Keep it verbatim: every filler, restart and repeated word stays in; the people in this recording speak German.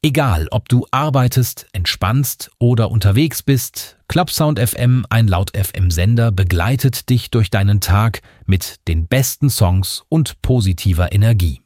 Egal, ob du arbeitest, entspannst oder unterwegs bist, Clubsound F M, ein Laut-F M-Sender, begleitet dich durch deinen Tag mit den besten Songs und positiver Energie.